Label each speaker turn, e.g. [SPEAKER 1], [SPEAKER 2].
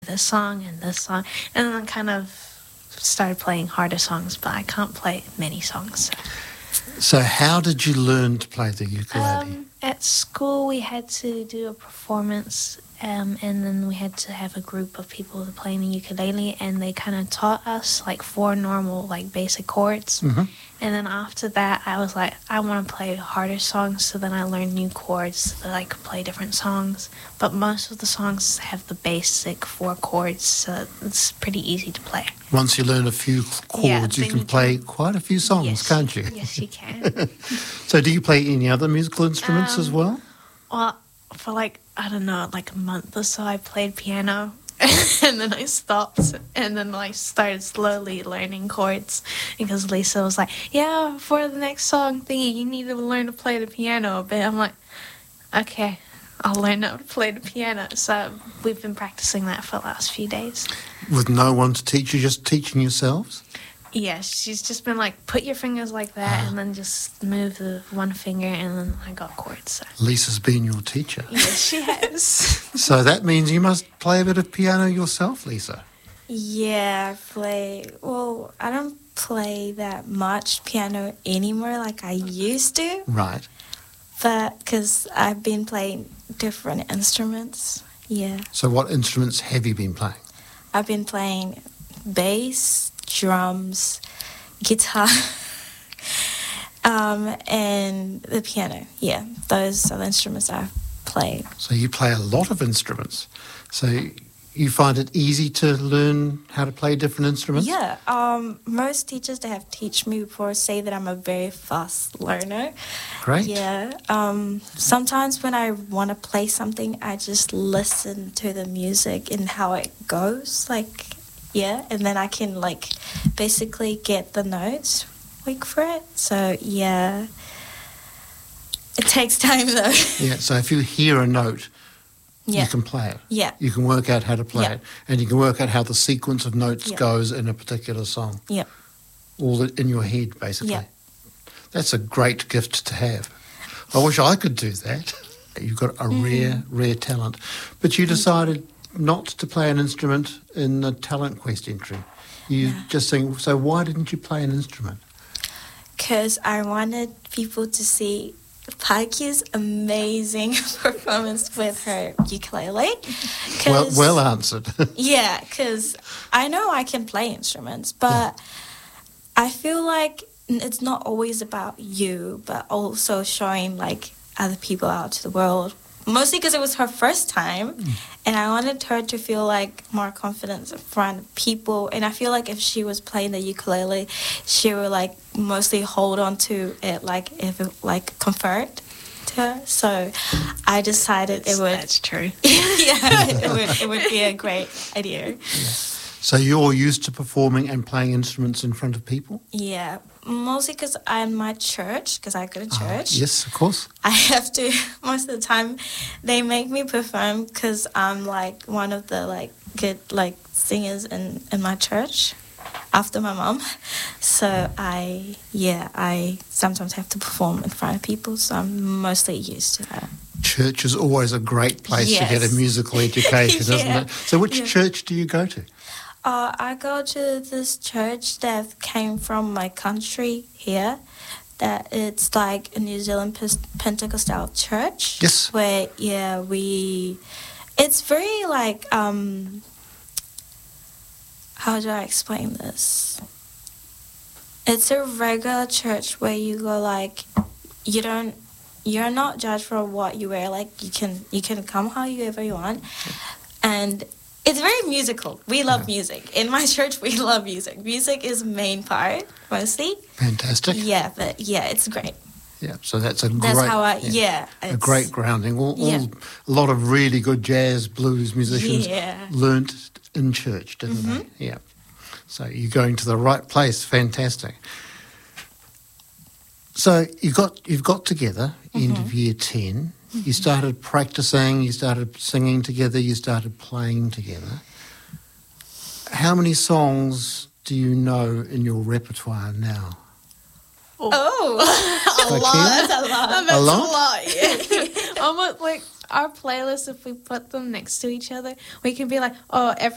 [SPEAKER 1] this song and this song. And then I kind of started playing harder songs, but I can't play many songs.
[SPEAKER 2] So how did you learn to play the ukulele?
[SPEAKER 1] At school, we had to do a performance, and then we had to have a group of people playing the ukulele, and they kind of taught us like 4 normal, like basic chords.
[SPEAKER 2] Mm-hmm.
[SPEAKER 1] And then after that, I was like, I want to play harder songs, so then I learned new chords so that I could play different songs. But most of the songs have the basic 4 chords, so it's pretty easy to play.
[SPEAKER 2] Once you learn a few chords, you can play quite a few songs,
[SPEAKER 1] yes,
[SPEAKER 2] can't you?
[SPEAKER 1] Yes, you can.
[SPEAKER 2] So do you play any other musical instruments as well?
[SPEAKER 1] Well, for like a month or so, I played piano. And then I stopped, and then I started slowly learning chords because Lisa was like, yeah, for the next song thingy, you need to learn to play the piano a bit. I'm like, okay, I'll learn how to play the piano. So we've been practicing that for the last few days.
[SPEAKER 2] With no one to teach you, just teaching yourselves?
[SPEAKER 1] Yeah, she's just been like, put your fingers like that, and then just move the one finger, and then I got chords. So.
[SPEAKER 2] Lisa's been your teacher.
[SPEAKER 1] Yes, she has.
[SPEAKER 2] So that means you must play a bit of piano yourself, Lisa.
[SPEAKER 3] Yeah, I play. Well, I don't play that much piano anymore like I used to.
[SPEAKER 2] Right.
[SPEAKER 3] But because I've been playing different instruments. Yeah.
[SPEAKER 2] So what instruments have you been playing?
[SPEAKER 3] I've been playing bass, drums, guitar, and the piano. Yeah, those are the instruments I've played.
[SPEAKER 2] So you play a lot of instruments. So you find it easy to learn how to play different instruments?
[SPEAKER 3] Yeah. Most teachers that have taught me before say that I'm a very fast learner.
[SPEAKER 2] Great.
[SPEAKER 3] Yeah. Sometimes when I want to play something, I just listen to the music and how it goes. Yeah, and then I can basically get the notes for it. So yeah, it takes time though.
[SPEAKER 2] Yeah. So if you hear a note,
[SPEAKER 3] yeah.
[SPEAKER 2] you can play it.
[SPEAKER 3] Yeah.
[SPEAKER 2] You can work out how to play
[SPEAKER 3] Yeah.
[SPEAKER 2] it, and you can work out how the sequence of notes
[SPEAKER 3] Yeah.
[SPEAKER 2] goes in a particular song.
[SPEAKER 3] Yeah.
[SPEAKER 2] All in your head, basically.
[SPEAKER 3] Yeah.
[SPEAKER 2] That's a great gift to have. I wish I could do that. You've got a rare talent. But you decided not to play an instrument in the Talent Quest entry. You just think, so why didn't you play an instrument?
[SPEAKER 3] Because I wanted people to see Paiki's amazing performance with her ukulele.
[SPEAKER 2] Well answered.
[SPEAKER 3] Yeah, because I know I can play instruments, but I feel like it's not always about you, but also showing other people out to the world. Mostly because it was her first time, and I wanted her to feel more confidence in front of people. And I feel like if she was playing the ukulele, she would mostly hold on to it if it conferred to her. So I decided
[SPEAKER 1] That's true.
[SPEAKER 3] it would be a great idea.
[SPEAKER 2] Yeah. So you're used to performing and playing instruments in front of people?
[SPEAKER 3] Yeah, mostly because I'm my church, because I go to church.
[SPEAKER 2] Yes, of course.
[SPEAKER 3] I have to, most of the time, they make me perform because I'm one of the good singers in my church after my mom. So I sometimes have to perform in front of people, so I'm mostly used to that.
[SPEAKER 2] Church is always a great place to get a musical education, isn't it? So which church do you go to?
[SPEAKER 3] I go to this church that came from my country here. That it's a New Zealand Pentecostal church.
[SPEAKER 2] Yes.
[SPEAKER 3] Where it's very how do I explain this? It's a regular church where you go you're not judged for what you wear. You can come however you want, and it's very musical. We love music. In my church, we love music. Music is main part, mostly.
[SPEAKER 2] Fantastic.
[SPEAKER 3] Yeah, but it's great.
[SPEAKER 2] Yeah, so that's a great grounding. A lot of really good jazz, blues musicians learnt in church, didn't they? Yeah. So you're going to the right place. Fantastic. So you've got together, end of year 10. You started practicing, you started singing together, you started playing together. How many songs do you know in your repertoire now?
[SPEAKER 1] Oh, a lot. That's a lot. Yeah. Almost our playlists, if we put them next to each other, we can be every